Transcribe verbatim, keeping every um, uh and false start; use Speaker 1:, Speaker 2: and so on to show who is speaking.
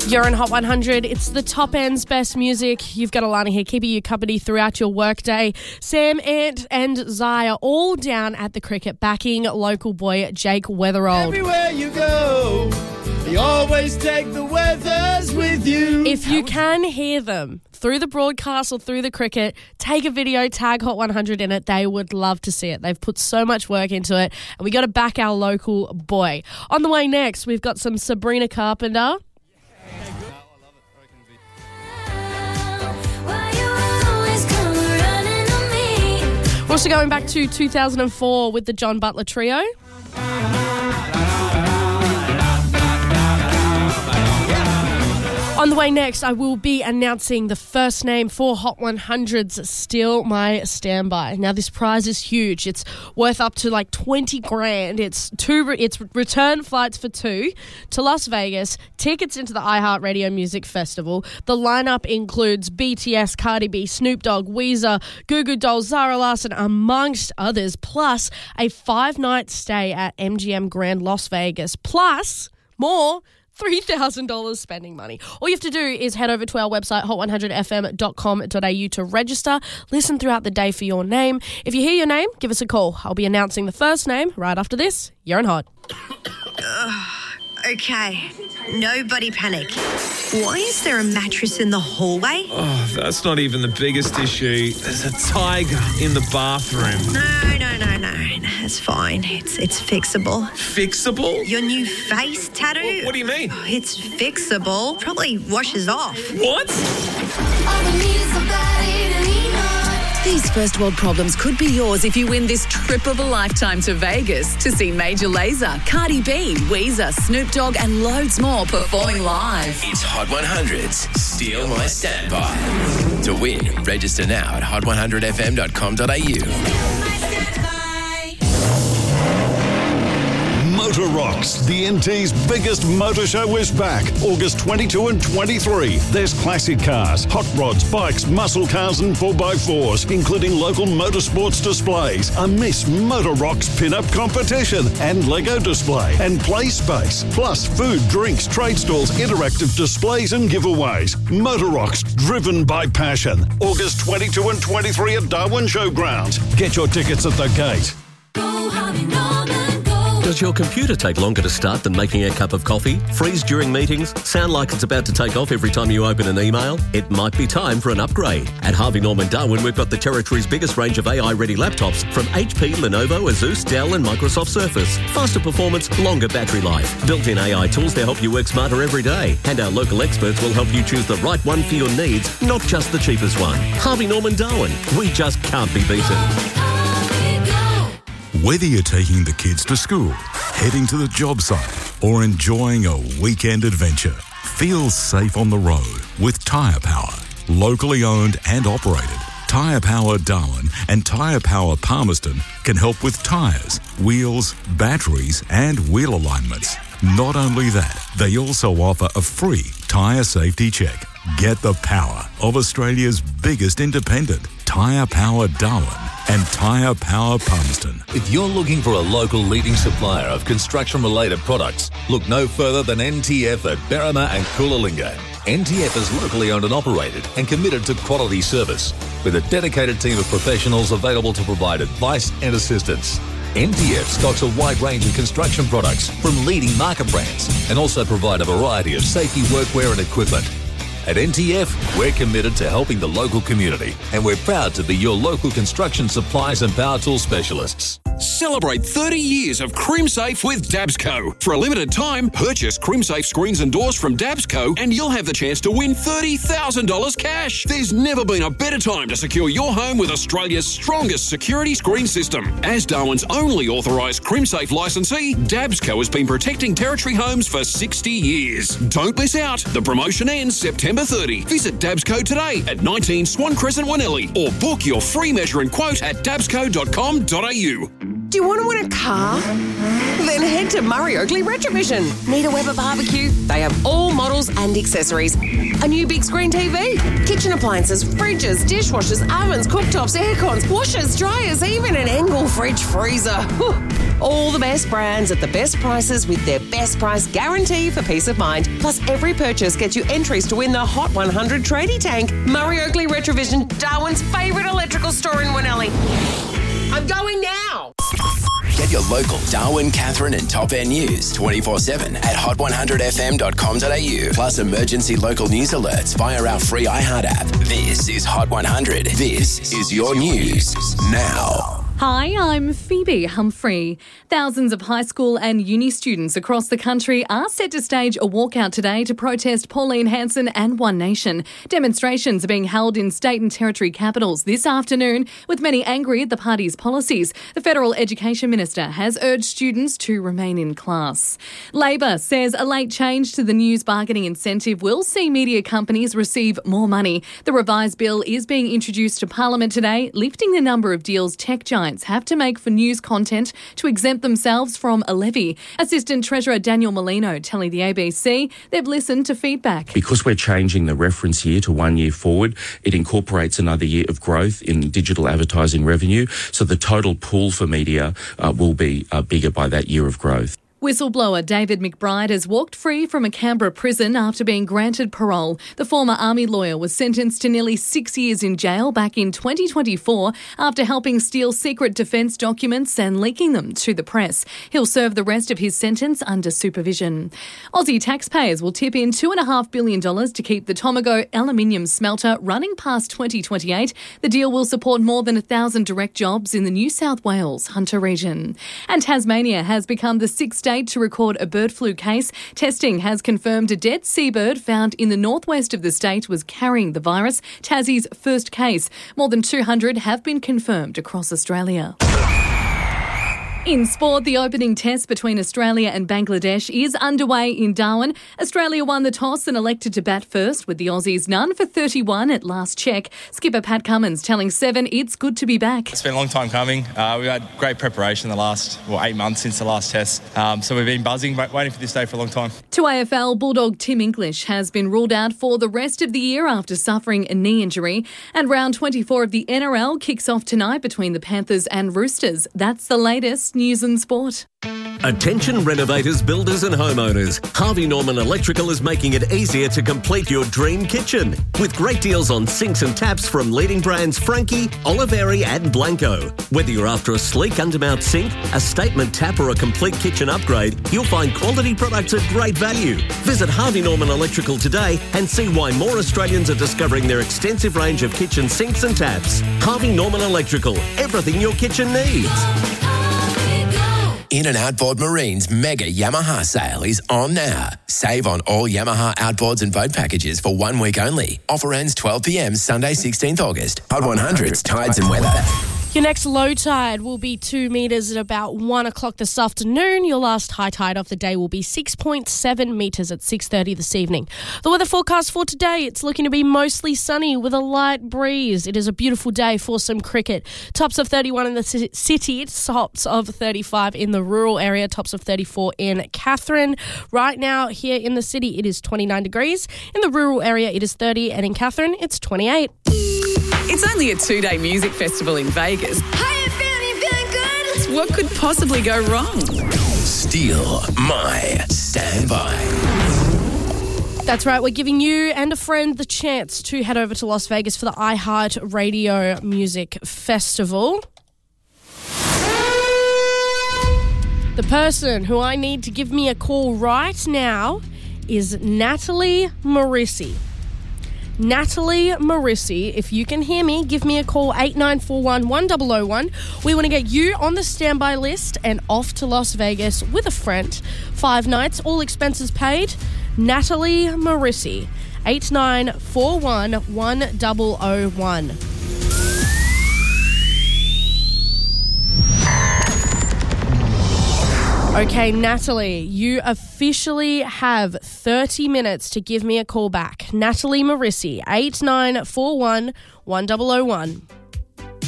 Speaker 1: You're in Hot one hundred. It's the top end's best music. You've got Alana here keeping you company throughout your workday. Sam, Ant and Zai are all down at the cricket backing local boy Jake Weatherald.
Speaker 2: Everywhere you go, you always take the weathers with you.
Speaker 1: If you can hear them through the broadcast or through the cricket, take a video, tag Hot one hundred in it. They would love to see it. They've put so much work into it, and we got to back our local boy. On the way next, we've got some Sabrina Carpenter. We're also going back to two thousand four with the John Butler Trio. On the way next, I will be announcing the first name for Hot one hundred's Steal My Standby. Now, this prize is huge. It's worth up to like twenty grand. It's two. It's return flights for two to Las Vegas, tickets into the iHeartRadio Music Festival. The lineup includes B T S, Cardi B, Snoop Dogg, Weezer, Goo Goo Dolls, Zara Larsson, amongst others, plus a five-night stay at M G M Grand Las Vegas, plus more three thousand dollars spending money. All you have to do is head over to our website, hot one hundred f m dot com dot a u to register. Listen throughout the day for your name. If you hear your name, give us a call. I'll be announcing the first name right after this. You're in Hot.
Speaker 3: Okay, nobody panic. Why is there a mattress in the hallway?
Speaker 4: Oh, that's not even the biggest issue. There's a tiger in the bathroom.
Speaker 3: No, no, no, no. It's fine. It's it's fixable.
Speaker 4: Fixable?
Speaker 3: Your new face tattoo?
Speaker 4: What, what do you mean?
Speaker 3: Oh, it's fixable. Probably washes off.
Speaker 4: What?
Speaker 5: These first world problems could be yours if you win this trip of a lifetime to Vegas to see Major Lazer, Cardi B, Weezer, Snoop Dogg and loads more performing live.
Speaker 6: It's Hot one hundred's Steal My Standby. To win, register now at hot one hundred f m dot com dot a u.
Speaker 7: Motor Rocks, the N T's biggest motor show, is back August twenty-second and twenty-third. There's classic cars, hot rods, bikes, muscle cars and four by fours, including local motorsports displays, a Miss Motor Rocks pin-up competition and Lego display and play space, plus food, drinks, trade stalls, interactive displays and giveaways. Motor Rocks, driven by passion. August twenty-second and twenty-third at Darwin Showgrounds. Get your tickets at the gate.
Speaker 8: Go, Harvey Norman. Does your computer take longer to start than making a cup of coffee? Freeze during meetings? Sound like it's about to take off every time you open an email? It might be time for an upgrade. At Harvey Norman Darwin, we've got the territory's biggest range of A I-ready laptops from H P, Lenovo, Asus, Dell and Microsoft Surface. Faster performance, longer battery life. Built-in A I tools to help you work smarter every day. And our local experts will help you choose the right one for your needs, not just the cheapest one. Harvey Norman Darwin. We just can't be beaten.
Speaker 9: Whether you're taking the kids to school, heading to the job site, or enjoying a weekend adventure, feel safe on the road with Tyre Power. Locally owned and operated, Tyre Power Darwin and Tyre Power Palmerston can help with tyres, wheels, batteries and wheel alignments. Not only that, they also offer a free tyre safety check. Get the power of Australia's biggest independent, Tyre Power Darwin and Tyre Power Palmerston.
Speaker 10: If you're looking for a local leading supplier of construction-related products, look no further than N T F at Berrima and Coolangatta. N T F is locally owned and operated and committed to quality service, with a dedicated team of professionals available to provide advice and assistance. N T F stocks a wide range of construction products from leading market brands and also provide a variety of safety workwear and equipment. At N T F, we're committed to helping the local community, and we're proud to be your local construction supplies and power tool specialists.
Speaker 11: Celebrate thirty years of CrimSafe with Dabsco. For a limited time, purchase CrimSafe screens and doors from Dabsco and you'll have the chance to win thirty thousand dollars cash. There's never been a better time to secure your home with Australia's strongest security screen system. As Darwin's only authorised CrimSafe licensee, Dabsco has been protecting Territory homes for sixty years. Don't miss out. The promotion ends September thirtieth. Visit Dabsco today at nineteen Swan Crescent, Wanelli, or book your free measure and quote at dabsco dot com dot a u.
Speaker 12: Do you want to win a car? Then head to Murray Oakley Retrovision. Need a Weber barbecue? They have all models and accessories. A new big screen T V, kitchen appliances, fridges, dishwashers, ovens, cooktops, aircons, washers, dryers, even an Engel fridge freezer. Whew. All the best brands at the best prices with their best price guarantee for peace of mind. Plus, every purchase gets you entries to win the Hot one hundred tradie tank. Murray Oakley Retrovision, Darwin's favourite electrical store in Winnelly. I'm going now.
Speaker 6: Get your local Darwin, Catherine and Top End news twenty-four seven at hot one hundred f m dot com dot a u. Plus emergency local news alerts via our free iHeart app. This is Hot one hundred. This is your news now.
Speaker 13: Hi, I'm Phoebe Humphrey. Thousands of high school and uni students across the country are set to stage a walkout today to protest Pauline Hanson and One Nation. Demonstrations are being held in state and territory capitals this afternoon, with many angry at the party's policies. The Federal Education Minister has urged students to remain in class. Labor says a late change to the news bargaining incentive will see media companies receive more money. The revised bill is being introduced to Parliament today, lifting the number of deals tech giants have to make for news content to exempt themselves from a levy. Assistant Treasurer Daniel Molino telling the A B C they've listened to feedback.
Speaker 14: Because we're changing the reference year to one year forward, it incorporates another year of growth in digital advertising revenue, so the total pool for media uh, will be uh, bigger by that year of growth.
Speaker 13: Whistleblower David McBride has walked free from a Canberra prison after being granted parole. The former Army lawyer was sentenced to nearly six years in jail back in twenty twenty-four after helping steal secret defence documents and leaking them to the press. He'll serve the rest of his sentence under supervision. Aussie taxpayers will tip in two point five billion dollars to keep the Tomago aluminium smelter running past twenty twenty-eight. The deal will support more than one thousand direct jobs in the New South Wales Hunter region. And Tasmania has become the sixth state to record a bird flu case. Testing has confirmed a dead seabird found in the northwest of the state was carrying the virus. Tassie's first case. More than two hundred have been confirmed across Australia. In sport, the opening test between Australia and Bangladesh is underway in Darwin. Australia won the toss and elected to bat first, with the Aussies none for thirty-one at last check. Skipper Pat Cummins telling Seven it's good to be back.
Speaker 15: It's been a long time coming. Uh, we've had great preparation the last well, eight months since the last test. Um, so we've been buzzing, waiting for this day for a long time.
Speaker 13: To A F L, Bulldog Tim English has been ruled out for the rest of the year after suffering a knee injury. And round twenty-four of the N R L kicks off tonight between the Panthers and Roosters. That's the latest news and sport.
Speaker 8: Attention renovators, builders and homeowners. Harvey Norman Electrical is making it easier to complete your dream kitchen. With great deals on sinks and taps from leading brands Frankie, Oliveri and Blanco. Whether you're after a sleek undermount sink, a statement tap or a complete kitchen upgrade, you'll find quality products at great value. Visit Harvey Norman Electrical today and see why more Australians are discovering their extensive range of kitchen sinks and taps. Harvey Norman Electrical, everything your kitchen needs.
Speaker 6: In and Outboard Marine's mega Yamaha sale is on now. Save on all Yamaha outboards and boat packages for one week only. Offer ends twelve p m Sunday sixteenth August. Hot one hundred's tides and weather.
Speaker 1: Your next low tide will be two metres at about one o'clock this afternoon. Your last high tide of the day will be six point seven metres at six thirty this evening. The weather forecast for today, it's looking to be mostly sunny with a light breeze. It is a beautiful day for some cricket. Tops of thirty-one in the c- city, tops of thirty-five in the rural area, tops of thirty-four in Catherine. Right now here in the city, it is twenty-nine degrees. In the rural area, it is thirty, and in Catherine, it's twenty-eight.
Speaker 5: It's only a two-day music festival in Vegas.
Speaker 3: How you feeling? You feeling good?
Speaker 5: What could possibly go wrong?
Speaker 6: Steal my standby.
Speaker 1: That's right, we're giving you and a friend the chance to head over to Las Vegas for the iHeart Radio Music Festival. The person who I need to give me a call right now is Natalie Marissi. Natalie Marissi, if you can hear me, give me a call, eight nine four one, one zero zero one. We want to get you on the standby list and off to Las Vegas with a friend. Five nights, all expenses paid. Natalie Marissi, eight nine four one, one zero zero one. Okay, Natalie, you officially have thirty minutes to give me a call back. Natalie Marissi, eight nine four one, one zero zero one.